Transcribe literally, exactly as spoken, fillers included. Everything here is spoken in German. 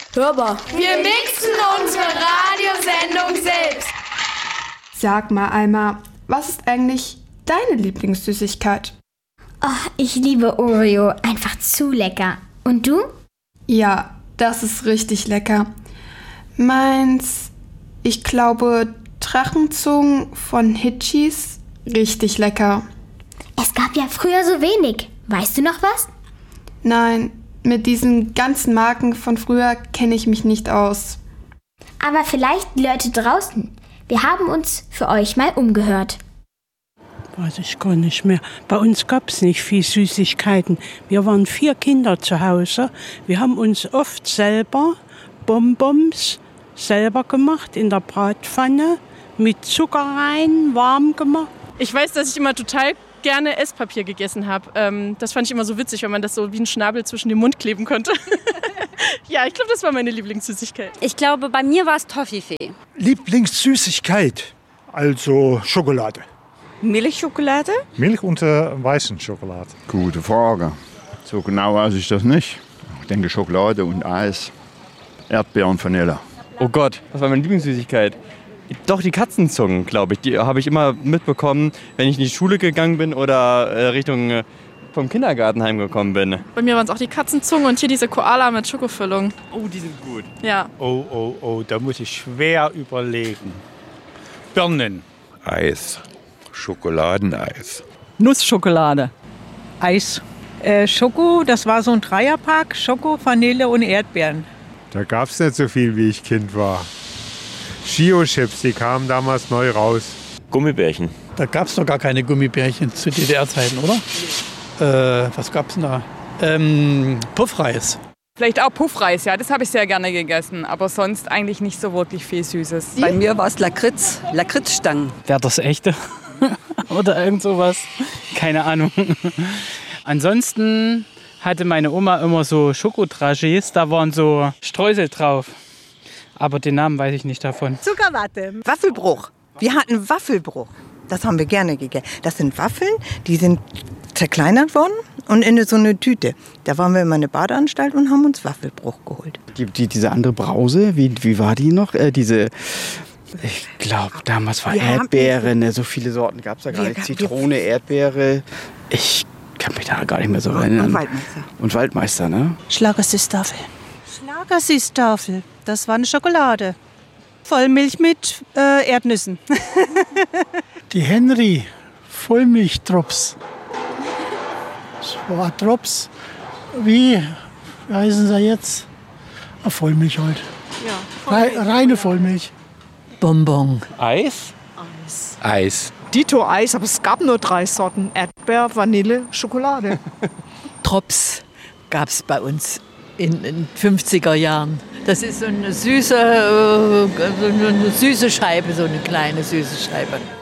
hörbar. Wir mixen unsere Radiosendung selbst. Sag mal, Alma, was ist eigentlich deine Lieblingssüßigkeit? Oh, ich liebe Oreo. Einfach zu lecker. Und du? Ja, das ist richtig lecker. Meins, ich glaube, Drachenzungen von Hitchis, richtig lecker. Es gab ja früher so wenig. Weißt du noch was? Nein, mit diesen ganzen Marken von früher kenne ich mich nicht aus. Aber vielleicht die Leute draußen. Wir haben uns für euch mal umgehört. Weiß ich gar nicht mehr. Bei uns gab es nicht viel Süßigkeiten. Wir waren vier Kinder zu Hause. Wir haben uns oft selber Bonbons selber gemacht in der Bratpfanne mit Zucker rein, warm gemacht. Ich weiß, dass ich immer total gerne Esspapier gegessen habe. Ähm, das fand ich immer so witzig, wenn man das so wie ein Schnabel zwischen den Mund kleben konnte. Ja, ich glaube, das war meine Lieblingssüßigkeit. Ich glaube, bei mir war es Toffifee. Lieblingssüßigkeit, also Schokolade. Milchschokolade? Milch und äh, weißen Schokolade. Gute Frage. So genau weiß ich das nicht. Ich denke Schokolade und Eis. Erdbeeren und Vanille. Oh Gott, was war meine Lieblingssüßigkeit? Doch, die Katzenzungen, glaube ich. Die habe ich immer mitbekommen, wenn ich in die Schule gegangen bin oder äh, Richtung äh, vom Kindergarten heimgekommen bin. Bei mir waren es auch die Katzenzungen und hier diese Koala mit Schokofüllung. Oh, die sind gut. Ja. Oh, oh, oh, da muss ich schwer überlegen. Birnen. Eis. Schokoladeneis. Nussschokolade. Eis. Äh, Schoko, das war so ein Dreierpack. Schoko, Vanille und Erdbeeren. Da gab es nicht so viel, wie ich Kind war. Chio-Chips, die kamen damals neu raus. Gummibärchen. Da gab es doch gar keine Gummibärchen zu D D R-Zeiten, oder? Äh, was gab's denn da? Ähm, Puffreis. Vielleicht auch Puffreis, ja, das habe ich sehr gerne gegessen. Aber sonst eigentlich nicht so wirklich viel Süßes. Bei mir war es Lakritz, Lakritzstangen. Wäre das echte? Oder irgend sowas? Keine Ahnung. Ansonsten hatte meine Oma immer so Schokodragés, da waren so Streusel drauf. Aber den Namen weiß ich nicht davon. Zuckerwatte. Waffelbruch. Wir hatten Waffelbruch. Das haben wir gerne gegessen. Das sind Waffeln, die sind zerkleinert worden und in so eine Tüte. Da waren wir in eine Badeanstalt und haben uns Waffelbruch geholt. Die, die, diese andere Brause, wie, wie war die noch? Äh, diese, ich glaube, damals war Erdbeere, ne? So viele Sorten gab es da gar nicht. Zitrone, Erdbeere. Ich kann mich da gar nicht mehr so erinnern. Und Waldmeister. Und Waldmeister, ne? Schlagersüßtafel. Schlagersüßtafel. Das war eine Schokolade. Vollmilch mit äh, Erdnüssen. Die Henry Vollmilchtrops. Das war Drops. Wie heißen sie jetzt? Eine Vollmilch halt. Ja, Vollmilch. Re reine Vollmilch. Bonbon. Eis? Eis. Eis. Dito Eis, aber es gab nur drei Sorten. Erdbeer, Vanille, Schokolade. Drops gab es bei uns in den fünfziger Jahren. Das ist so eine süße, äh, so eine süße Scheibe, so eine kleine süße Scheibe.